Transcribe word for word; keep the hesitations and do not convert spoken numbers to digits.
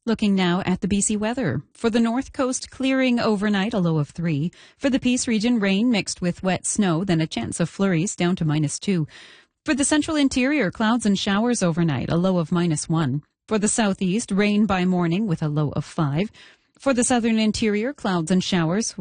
Looking now at the B C weather. For the North Coast, clearing overnight, a low of three. For the Peace region, rain mixed with wet snow, then a chance of flurries, down to minus two. For the Central Interior, clouds and showers overnight, a low of minus one. For the Southeast, rain by morning with a low of five. For the Southern Interior, clouds and showers